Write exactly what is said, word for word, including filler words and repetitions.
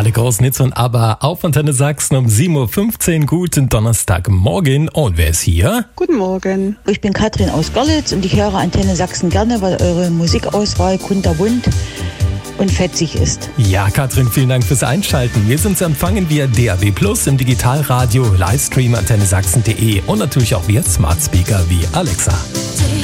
Alle großen Hits von ABBA auf Antenne Sachsen um sieben Uhr fünfzehn. Guten Donnerstagmorgen. Und wer ist hier? Guten Morgen. Ich bin Katrin aus Görlitz und ich höre Antenne Sachsen gerne, weil eure Musikauswahl kunterbunt und fetzig ist. Ja, Katrin, vielen Dank fürs Einschalten. Wir sind zu empfangen via D A B plus, im Digitalradio, Livestream antenne sachsen punkt de und natürlich auch via Smart Speaker wie Alexa.